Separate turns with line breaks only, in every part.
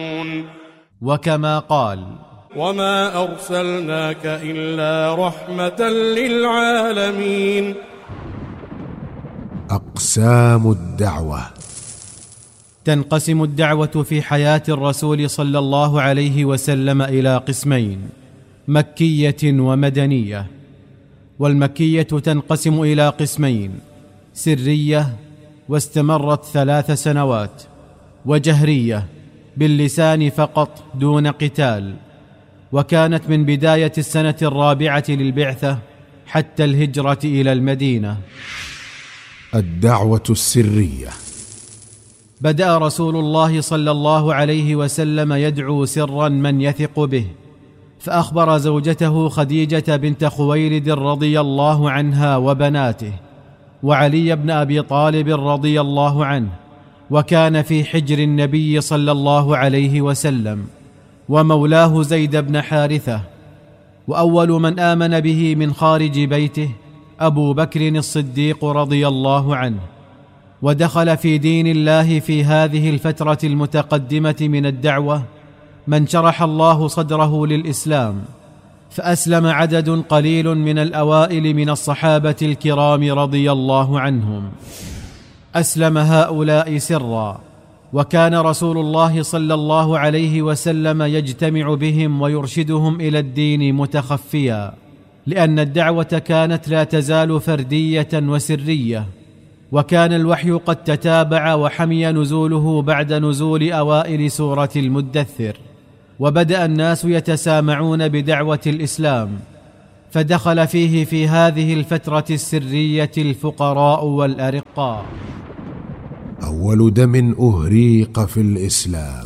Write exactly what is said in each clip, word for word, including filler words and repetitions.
وكما قال:
وما أرسلناك إلا رحمة للعالمين.
أقسام الدعوة.
تنقسم الدعوة في حياة الرسول صلى الله عليه وسلم إلى قسمين: مكية ومدنية. والمكية تنقسم إلى قسمين: سرية واستمرت ثلاث سنوات، وجهرية باللسان فقط دون قتال، وكانت من بداية السنة الرابعة للبعثة حتى الهجرة إلى المدينة.
الدعوة السرية.
بدأ رسول الله صلى الله عليه وسلم يدعو سرا من يثق به، فأخبر زوجته خديجة بنت خويلد رضي الله عنها وبناته، وعلي بن أبي طالب رضي الله عنه، وكان في حجر النبي صلى الله عليه وسلم، ومولاه زيد بن حارثة. وأول من آمن به من خارج بيته أبو بكر الصديق رضي الله عنه. ودخل في دين الله في هذه الفترة المتقدمة من الدعوة من شرح الله صدره للإسلام، فأسلم عدد قليل من الأوائل من الصحابة الكرام رضي الله عنهم. أسلم هؤلاء سرا، وكان رسول الله صلى الله عليه وسلم يجتمع بهم ويرشدهم إلى الدين متخفيا، لأن الدعوة كانت لا تزال فردية وسرية، وكان الوحي قد تتابع وحمي نزوله بعد نزول أوائل سورة المدثر، وبدأ الناس يتسامعون بدعوة الإسلام، فدخل فيه في هذه الفترة السرية الفقراء والأرقاء.
أول دم أهريق في الإسلام.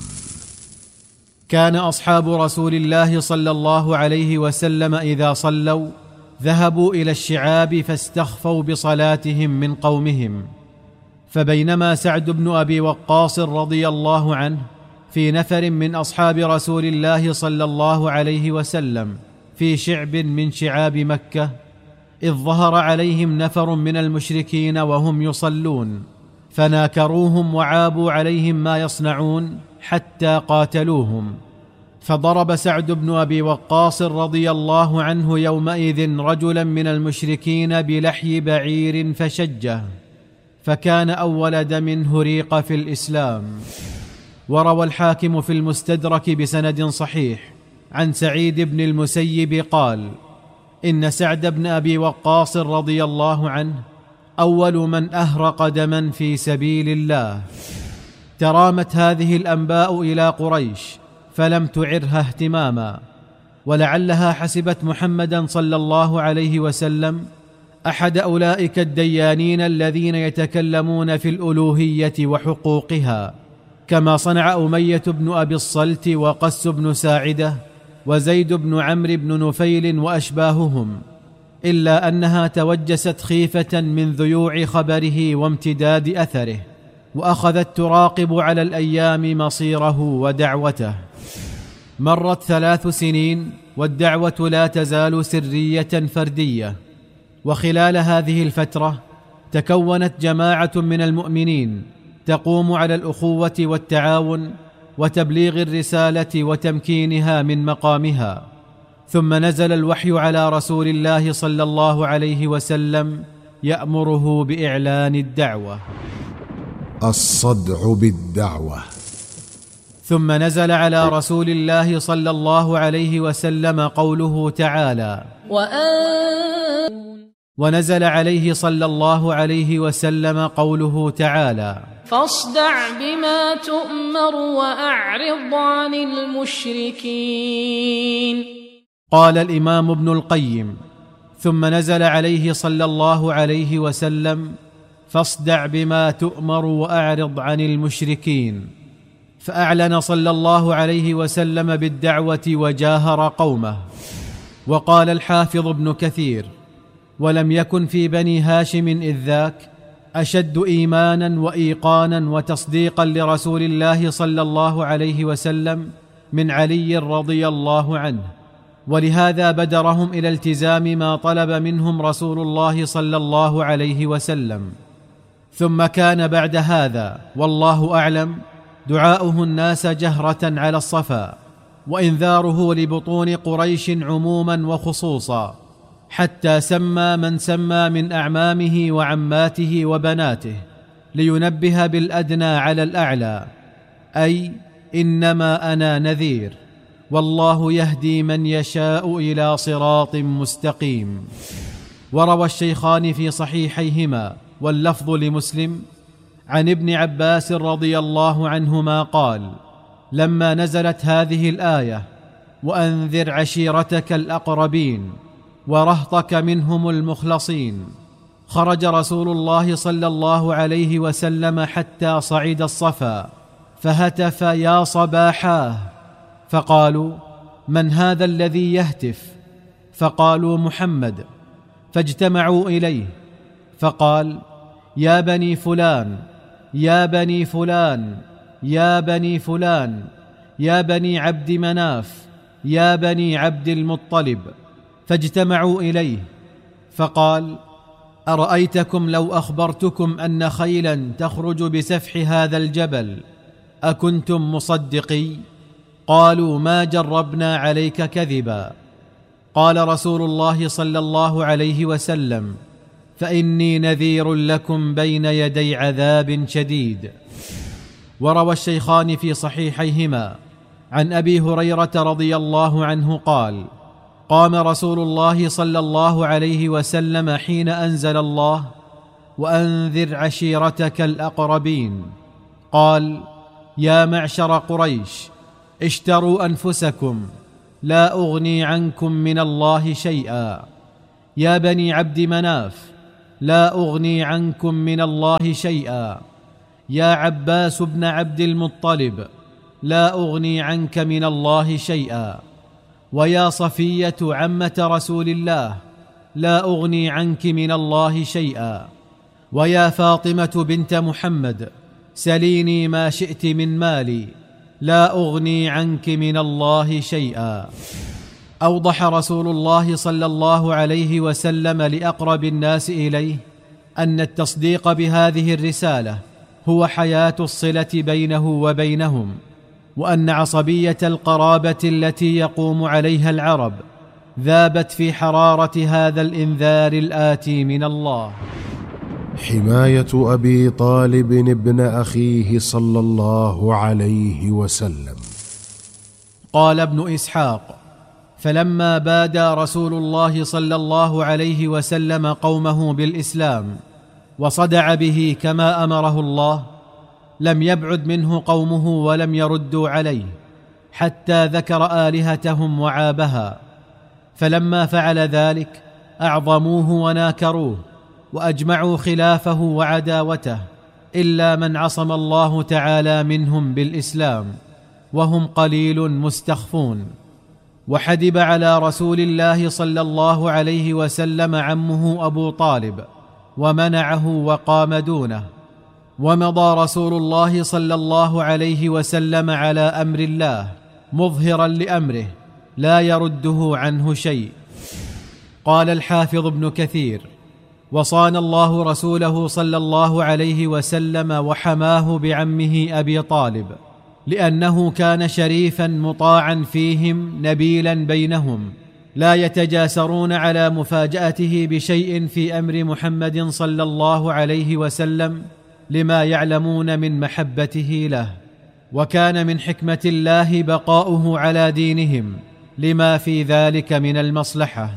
كان أصحاب رسول الله صلى الله عليه وسلم إذا صلوا ذهبوا إلى الشعاب فاستخفوا بصلاتهم من قومهم، فبينما سعد بن أبي وقاص رضي الله عنه في نفر من أصحاب رسول الله صلى الله عليه وسلم في شعب من شعاب مكة، إذ ظهر عليهم نفر من المشركين وهم يصلون، فناكروهم وعابوا عليهم ما يصنعون حتى قاتلوهم. فضرب سعد بن أبي وقاص رضي الله عنه يومئذ رجلا من المشركين بلحي بعير فشجه، فكان أول دم هريق في الإسلام. وروى الحاكم في المستدرك بسند صحيح عن سعيد بن المسيب قال: إن سعد بن أبي وقاص رضي الله عنه أول من أهرق دما في سبيل الله. ترامت هذه الأنباء إلى قريش فلم تعرها اهتماما، ولعلها حسبت محمدا صلى الله عليه وسلم أحد أولئك الديانين الذين يتكلمون في الألوهية وحقوقها، كما صنع أمية بن أبي الصلت وقس بن ساعدة وزيد بن عمرو بن نفيل وأشباههم، إلا أنها توجست خيفة من ذيوع خبره وامتداد أثره، وأخذت تراقب على الأيام مصيره ودعوته. مرت ثلاث سنين والدعوة لا تزال سرية فردية، وخلال هذه الفترة تكونت جماعة من المؤمنين تقوم على الأخوة والتعاون وتبليغ الرسالة وتمكينها من مقامها. ثم نزل الوحي على رسول الله صلى الله عليه وسلم يأمره بإعلان الدعوة.
الصدع بالدعوة.
ثم نزل على رسول الله صلى الله عليه وسلم قوله تعالى:
وأن
ونزل عليه صلى الله عليه وسلم قوله تعالى:
فاصدع بما تؤمر وأعرض عن المشركين.
قال الإمام ابن القيم: ثم نزل عليه صلى الله عليه وسلم: فاصدع بما تؤمر وأعرض عن المشركين، فأعلن صلى الله عليه وسلم بالدعوة وجاهر قومه. وقال الحافظ ابن كثير: ولم يكن في بني هاشم إذ ذاك أشد إيمانا وإيقانا وتصديقا لرسول الله صلى الله عليه وسلم من علي رضي الله عنه، ولهذا بدرهم إلى التزام ما طلب منهم رسول الله صلى الله عليه وسلم. ثم كان بعد هذا والله أعلم دعاؤه الناس جهرة على الصفا، وإنذاره لبطون قريش عموما وخصوصا، حتى سمى من سمى من أعمامه وعماته وبناته، لينبه بالأدنى على الأعلى، أي إنما أنا نذير، والله يهدي من يشاء إلى صراط مستقيم. وروى الشيخان في صحيحيهما واللفظ لمسلم عن ابن عباس رضي الله عنهما قال: لما نزلت هذه الآية: وأنذر عشيرتك الأقربين ورهطك منهم المخلصين، خرج رسول الله صلى الله عليه وسلم حتى صعد الصفا فهتف: يا صباحاه! فقالوا: من هذا الذي يهتف؟ فقالوا: محمد. فاجتمعوا إليه فقال: يا بني فلان، يا بني فلان، يا بني فلان، يا بني عبد مناف، يا بني عبد المطلب. فاجتمعوا إليه فقال: أرأيتكم لو أخبرتكم أن خيلا تخرج بسفح هذا الجبل أكنتم مصدقي؟ قالوا: ما جربنا عليك كذبا. قال رسول الله صلى الله عليه وسلم: فإني نذير لكم بين يدي عذاب شديد. وروى الشيخان في صحيحيهما عن أبي هريرة رضي الله عنه قال: قام رسول الله صلى الله عليه وسلم حين أنزل الله: وأنذر عشيرتك الأقربين، قال: يا معشر قريش، اشتروا أنفسكم، لا أغني عنكم من الله شيئا. يا بني عبد مناف، لا أغني عنكم من الله شيئا. يا عباس بن عبد المطلب، لا أغني عنك من الله شيئا. ويا صفية عمة رسول الله، لا أغني عنك من الله شيئا. ويا فاطمة بنت محمد، سليني ما شئت من مالي، لا أغني عنك من الله شيئا. أوضح رسول الله صلى الله عليه وسلم لأقرب الناس إليه أن التصديق بهذه الرسالة هو حياة الصلة بينه وبينهم، وأن عصبية القرابة التي يقوم عليها العرب ذابت في حرارة هذا الإنذار الآتي من الله.
حماية أبي طالب ابن أخيه صلى الله عليه وسلم.
قال ابن إسحاق: فلما بادى رسول الله صلى الله عليه وسلم قومه بالإسلام وصدع به كما أمره الله، لم يبعد منه قومه ولم يردوا عليه، حتى ذكر آلهتهم وعابها. فلما فعل ذلك أعظموه وناكروه وأجمعوا خلافه وعداوته، إلا من عصم الله تعالى منهم بالإسلام، وهم قليل مستخفون. وحدب على رسول الله صلى الله عليه وسلم عمه أبو طالب ومنعه وقام دونه، ومضى رسول الله صلى الله عليه وسلم على أمر الله مظهرا لأمره لا يرده عنه شيء. قال الحافظ ابن كثير: وصان الله رسوله صلى الله عليه وسلم وحماه بعمه أبي طالب، لأنه كان شريفا مطاعا فيهم نبيلا بينهم، لا يتجاسرون على مفاجأته بشيء في أمر محمد صلى الله عليه وسلم لما يعلمون من محبته له. وكان من حكمة الله بقاؤه على دينهم لما في ذلك من المصلحة.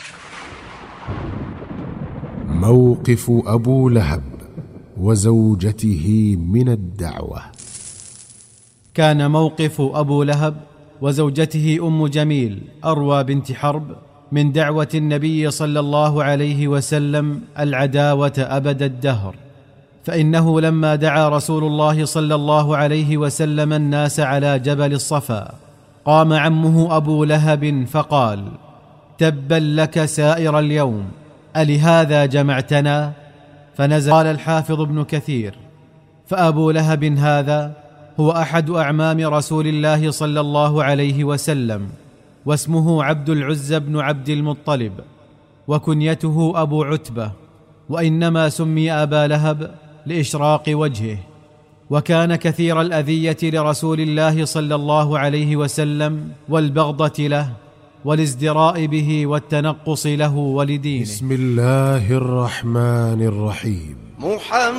موقف أبو لهب وزوجته من الدعوة.
كان موقف أبو لهب وزوجته أم جميل أروى بنت حرب من دعوة النبي صلى الله عليه وسلم العداوة أبد الدهر. فإنه لما دعا رسول الله صلى الله عليه وسلم الناس على جبل الصفا، قام عمه أبو لهب فقال: تبا لك سائر اليوم، ألهذا جمعتنا؟ فنزل. قال الحافظ ابن كثير: فأبو لهب هذا هو أحد أعمام رسول الله صلى الله عليه وسلم، واسمه عبد العزى بن عبد المطلب، وكنيته أبو عتبة، وإنما سمي أبا لهب لإشراق وجهه. وكان كثير الأذية لرسول الله صلى الله عليه وسلم والبغضة له والازدراء به والتنقص له ولدينه.
بسم الله الرحمن الرحيم.
محمد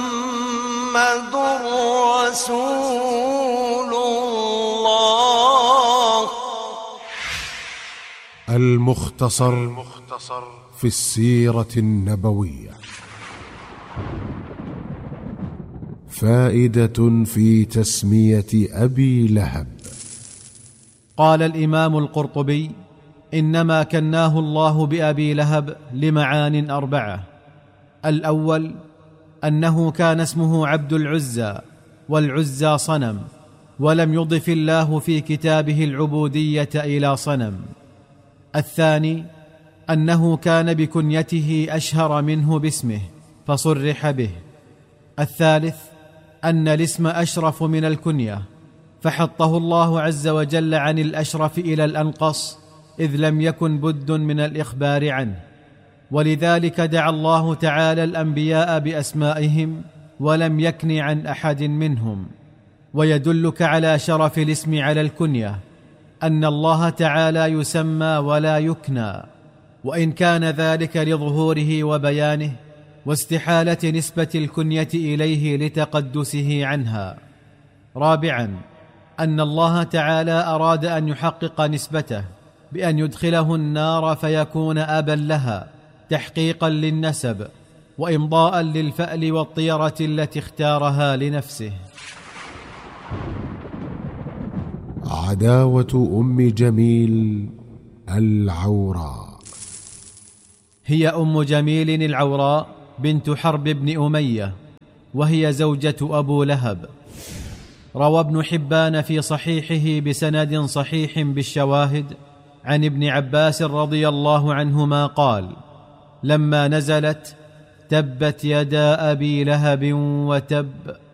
رسول الله.
المختصر في السيرة النبوية. فائدة في تسمية أبي لهب.
قال الإمام القرطبي: إنما كناه الله بأبي لهب لمعان أربعة. الأول أنه كان اسمه عبد العزى، والعزى صنم، ولم يضف الله في كتابه العبودية إلى صنم. الثاني أنه كان بكنيته أشهر منه باسمه فصرح به. الثالث أن الاسم أشرف من الكنية فحطه الله عز وجل عن الأشرف إلى الأنقص، إذ لم يكن بد من الإخبار عنه، ولذلك دعا الله تعالى الأنبياء بأسمائهم ولم يكن عن أحد منهم. ويدلك على شرف الاسم على الكنية أن الله تعالى يسمى ولا يكنى، وإن كان ذلك لظهوره وبيانه واستحالة نسبة الكنية إليه لتقدسه عنها. رابعا أن الله تعالى أراد أن يحقق نسبته بأن يدخله النار فيكون أبا لها تحقيقا للنسب وإمضاء للفأل والطيرة التي اختارها لنفسه.
عداوة أم جميل العوراء.
هي أم جميل العوراء بنت حرب بن أمية، وهي زوجة أبو لهب. روى ابن حبان في صحيحه بسند صحيح بالشواهد عن ابن عباس رضي الله عنهما قال: لما نزلت تبت يدا أبي لهب وتب